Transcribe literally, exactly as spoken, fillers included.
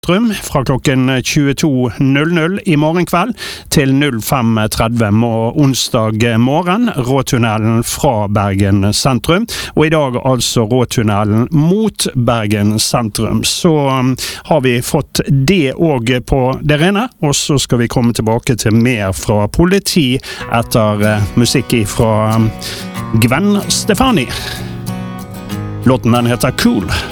Trym fra klokken tjueto null null i morgen kveld til null fem tretti onsdag morgen, Råtunnelen fra Bergen sentrum, og i dag altså Råtunnelen mot Bergen sentrum. Så um, har vi fått det også på det rene, og så skal vi komme tilbake til mer fra politi etter uh, musikk fra um, Gwen Stefani. Låten den heter Cool.